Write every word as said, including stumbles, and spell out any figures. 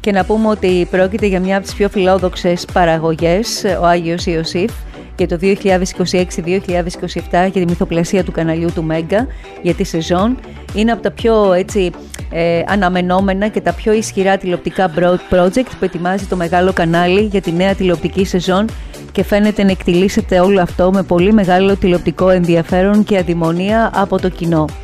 Και να πούμε ότι πρόκειται για μια από τις πιο φιλόδοξες παραγωγές, ο Άγιος Ιωσήφ, για το δύο χιλιάδες είκοσι έξι δύο χιλιάδες είκοσι επτά για τη μυθοπλασία του καναλιού του Μέγκα για τη σεζόν. Είναι από τα πιο έτσι, ε, αναμενόμενα και τα πιο ισχυρά τηλεοπτικά project που ετοιμάζει το μεγάλο κανάλι για τη νέα τηλεοπτική σεζόν και φαίνεται να εκτιλήσεται όλο αυτό με πολύ μεγάλο τηλεοπτικό ενδιαφέρον και αδημονία από το κοινό.